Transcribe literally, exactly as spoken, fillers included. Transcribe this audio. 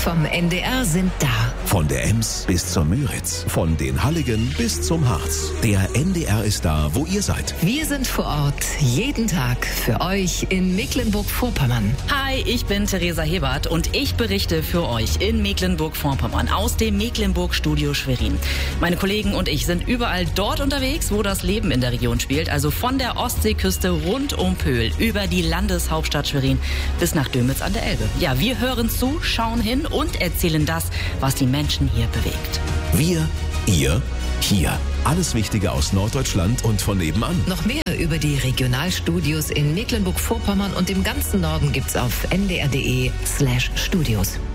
vom N D R sind da. Von der Ems bis zur Müritz, von den Halligen bis zum Harz. Der N D R ist da, wo ihr seid. Wir sind vor Ort, jeden Tag für euch in Mecklenburg-Vorpommern. Hi, ich bin Theresa Hebert und ich berichte für euch in Mecklenburg-Vorpommern aus dem Mecklenburg-Studio Schwerin. Meine Kollegen und ich sind überall dort unterwegs, wo das Leben in der Region spielt, also von der Ostseeküste rund um Pöhl, über die Landeshauptstadt Schwerin bis nach Dömitz an der Elbe. Ja, wir hören zu, schauen hin und erzählen das, was die Menschen hier bewegt. Wir, ihr, hier. Alles Wichtige aus Norddeutschland und von nebenan. Noch mehr über die Regionalstudios in Mecklenburg-Vorpommern und dem ganzen Norden gibt's auf n d r punkt d e slash studios.